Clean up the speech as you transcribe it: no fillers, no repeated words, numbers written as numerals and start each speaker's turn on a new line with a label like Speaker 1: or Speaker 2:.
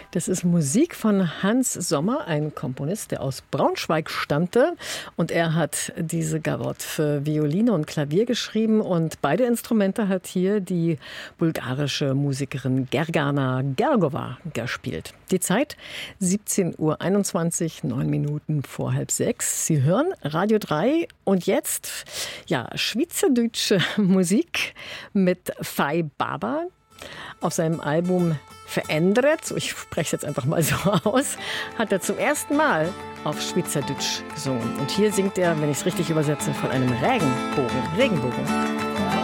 Speaker 1: Das ist Musik von Hans Sommer, ein Komponist, der aus Braunschweig stammte. Und er hat diese Gavotte für Violine und Klavier geschrieben. Und beide Instrumente hat hier die bulgarische Musikerin Gergana Gergova gespielt. Die Zeit 17:21 Uhr, 9 Minuten vor 5:30. Sie hören Radio 3 und jetzt schweizerdeutsche Musik mit Fay Baba. Auf seinem Album Verändert, ich spreche es jetzt einfach mal so aus, hat er zum ersten Mal auf Schweizerdeutsch gesungen. Und hier singt er, wenn ich es richtig übersetze, von einem Regenbogen.